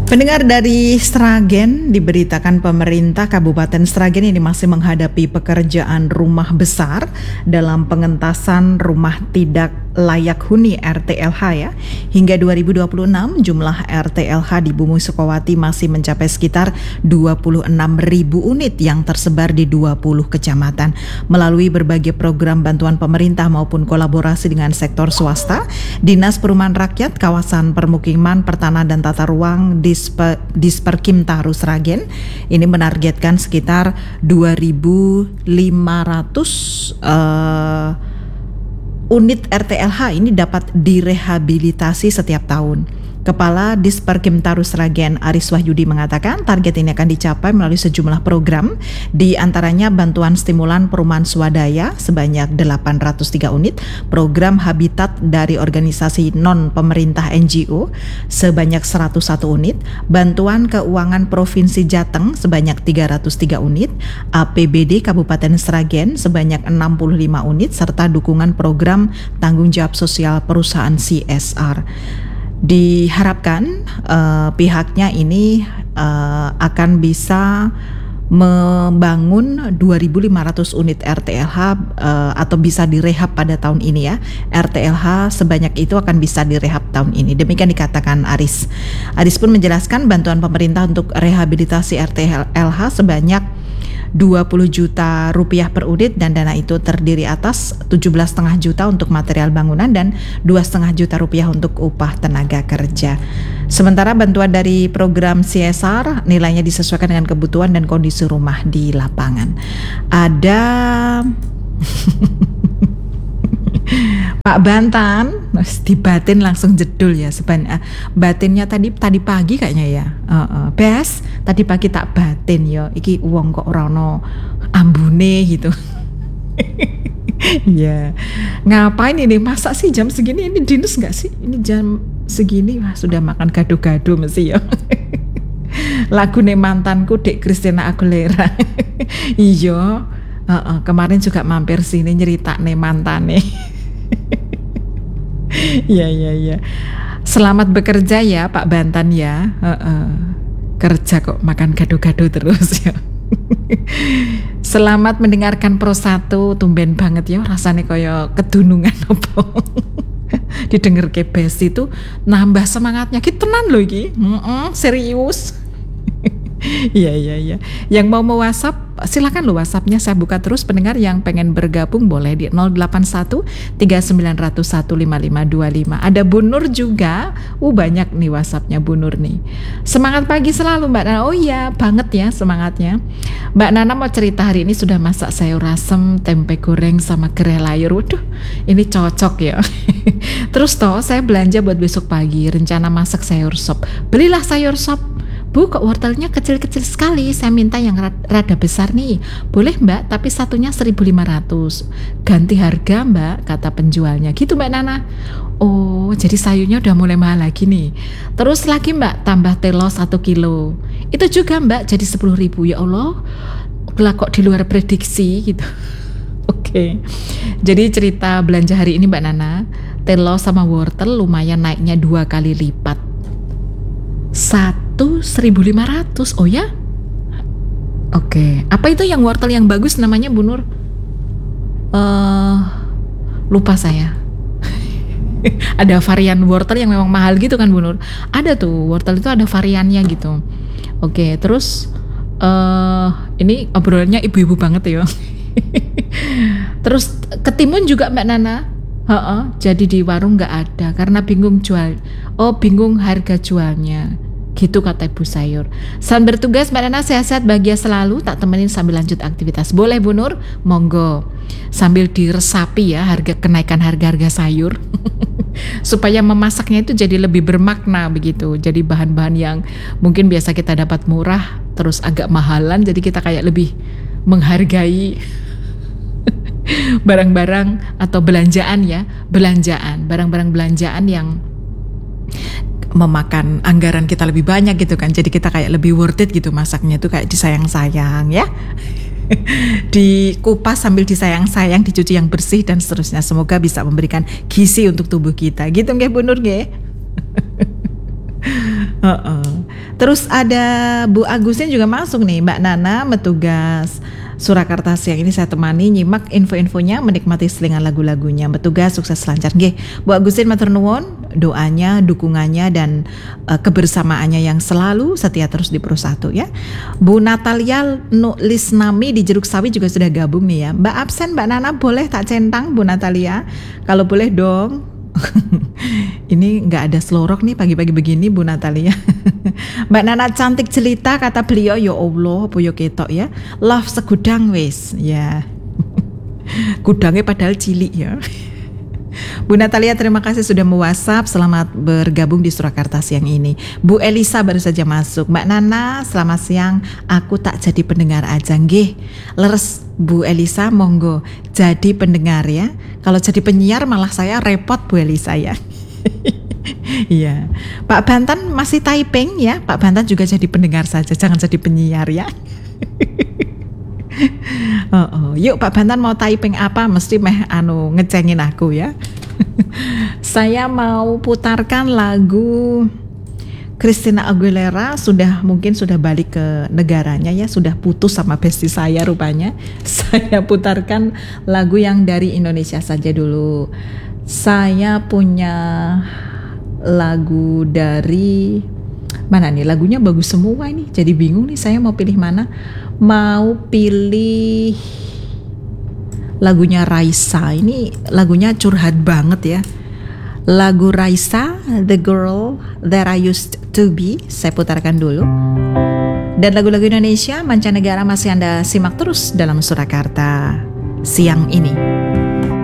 Pendengar dari Sragen, diberitakan pemerintah Kabupaten Sragen ini masih menghadapi pekerjaan rumah besar dalam pengentasan rumah tidak layak huni RTLH ya. Hingga 2026 jumlah RTLH di Bumi Sukawati masih mencapai sekitar 26.000 unit yang tersebar di 20 kecamatan. Melalui berbagai program bantuan pemerintah maupun kolaborasi dengan sektor swasta, Dinas Perumahan Rakyat, Kawasan Permukiman, Pertanahan dan Tata Ruang Disperkim Taru Sragen ini menargetkan sekitar 2.500 unit RTLH ini dapat direhabilitasi setiap tahun. Kepala Disperkim Taru Sragen Aris Wahyudi mengatakan target ini akan dicapai melalui sejumlah program, di antaranya bantuan stimulan perumahan swadaya sebanyak 803 unit, program habitat dari organisasi non-pemerintah NGO sebanyak 101 unit, bantuan keuangan Provinsi Jateng sebanyak 303 unit, APBD Kabupaten Sragen sebanyak 65 unit, serta dukungan program tanggung jawab sosial perusahaan CSR. Diharapkan pihaknya ini akan bisa membangun 2.500 unit RTLH atau bisa direhab pada tahun ini ya. RTLH sebanyak itu akan bisa direhab tahun ini. Demikian dikatakan Aris. Aris pun menjelaskan bantuan pemerintah untuk rehabilitasi RTLH sebanyak 20 juta rupiah per unit, dan dana itu terdiri atas 17,5 juta untuk material bangunan dan 2,5 juta rupiah untuk upah tenaga kerja. Sementara bantuan dari program CSR nilainya disesuaikan dengan kebutuhan dan kondisi rumah di lapangan. Ada Pak Bantan, dibatin langsung jedul ya sebenarnya. Batinnya tadi pagi kayaknya ya. Bes, tadi pagi tak batin ya. Iki uang kok ora ono ambune gitu. Ya. Ngapain ini? Masa sih jam segini ini dinus nggak sih? Ini jam segini wah, sudah makan gado-gado mesti ya. Lagune mantanku Dek Christina Aguilera. Iya. Kemarin juga mampir sini nyerita nih mantane. Iya. Selamat bekerja ya Pak Bantan ya. Kerja kok makan gado-gado terus ya. Selamat mendengarkan Pro 1, tumben banget ya rasanya kaya kedunungan apa. Didengar ke bes itu nambah semangatnya. Ki tenan loh iki. Serius. Iya. Yang mau WhatsApp silakan lo WhatsAppnya saya buka terus. Pendengar yang pengen bergabung boleh di 081 3900 15525. Ada Bu Nur juga. Banyak nih WhatsAppnya Bu Nur nih. Semangat pagi selalu Mbak Nana. Oh iya banget ya semangatnya. Mbak Nana mau cerita hari ini sudah masak sayur asem, tempe goreng sama gereh layur. Waduh ini cocok ya. Terus toh saya belanja buat besok pagi. Rencana masak sayur sop. Belilah sayur sop. Bu, kok wortelnya kecil-kecil sekali, saya minta yang rada besar nih. Boleh Mbak, tapi satunya 1.500. Ganti harga Mbak, kata penjualnya. Gitu Mbak Nana. Oh, jadi sayurnya udah mulai mahal lagi nih. Terus lagi Mbak, tambah telo 1 kilo. Itu juga Mbak, jadi 10.000. Ya Allah, lah kok di luar prediksi gitu. Oke. Jadi cerita belanja hari ini Mbak Nana, telo sama wortel lumayan naiknya 2 kali lipat. 1.500. Oh ya? Oke. Apa itu yang wortel yang bagus namanya Bu Nur? Lupa saya. Ada varian wortel yang memang mahal gitu kan Bu Nur? Ada tuh, wortel itu ada variannya gitu. Oke, terus ini obrolannya ibu-ibu banget ya. Terus ketimun juga Mbak Nana. Jadi di warung nggak ada karena bingung harga jualnya. Gitu kata Ibu Sayur. Selamat bertugas Mbak Nana, sehat-sehat, bahagia selalu. Tak temenin sambil lanjut aktivitas. Boleh Bu Nur? Monggo. Sambil diresapi ya kenaikan harga-harga sayur. Supaya memasaknya itu jadi lebih bermakna begitu. Jadi bahan-bahan yang mungkin biasa kita dapat murah terus agak mahalan, jadi kita kayak lebih menghargai barang-barang atau barang-barang belanjaan yang memakan anggaran kita lebih banyak gitu kan. Jadi kita kayak lebih worth it gitu masaknya tuh kayak disayang-sayang ya. Dikupas sambil disayang-sayang, dicuci yang bersih dan seterusnya. Semoga bisa memberikan gizi untuk tubuh kita. Gitu nggih Bu Nur nggih. Terus ada Bu Agustin juga masuk nih. Mbak Nana Metugas Surakarta siang ini saya temani nyimak info-infonya, menikmati selingan lagu-lagunya. Metugas sukses lancar. Nggih, Bu Agustin matur nuwun doanya, dukungannya dan kebersamaannya yang selalu setia terus di Pro 1 ya. Bu Natalia Lisnami di Jeruk Sawi juga sudah gabung nih ya. Mbak absen Mbak Nana, boleh tak centang Bu Natalia? Kalau boleh dong. Ini nggak ada slorok nih pagi-pagi begini Bu Natalia. Mbak Nana cantik jelita kata beliau. Ya Allah, boyo ketok ya. Love segudang wis ya. Gudangnya padahal cilik ya. Bu Natalia terima kasih sudah me-WhatsApp. Selamat bergabung di Surakarta siang ini. Bu Elisa baru saja masuk. Mbak Nana selamat siang. Aku tak jadi pendengar aja nggih. Leres Bu Elisa, monggo jadi pendengar ya. Kalau jadi penyiar malah saya repot Bu Elisa ya. Iya. Pak Bantan masih typing ya. Pak Bantan juga jadi pendengar saja, jangan jadi penyiar ya. Yuk Pak Bantan mau typing apa? Mesti ngecengin aku ya. Saya mau putarkan lagu Christina Aguilera, mungkin sudah balik ke negaranya ya, sudah putus sama bestie saya rupanya. Saya putarkan lagu yang dari Indonesia saja dulu. Saya punya lagu dari mana nih? Lagunya bagus semua ini. Jadi bingung nih saya mau pilih mana. Mau pilih lagunya Raisa. Ini lagunya curhat banget ya. Lagu Raisa, The Girl That I Used To Be, saya putarkan dulu. Dan lagu-lagu Indonesia mancanegara masih Anda simak terus dalam Surakarta siang ini.